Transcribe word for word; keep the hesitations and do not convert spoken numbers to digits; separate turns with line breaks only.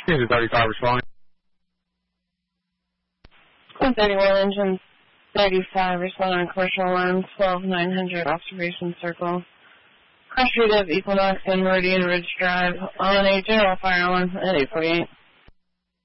This is thirty-five responding.
one thirty-one engine thirty-five responding on commercial alarm twelve nine hundred observation circle. Cross street of Equinox and Meridian Ridge Drive on a general fire alarm at eight forty-eight.